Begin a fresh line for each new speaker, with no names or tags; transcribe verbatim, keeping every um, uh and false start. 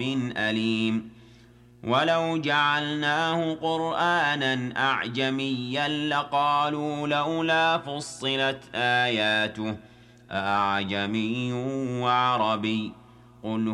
أليم ولو جعلناه قرآنا أعجميا لقالوا لولا فصلت آياته أأعجمي وعربي قل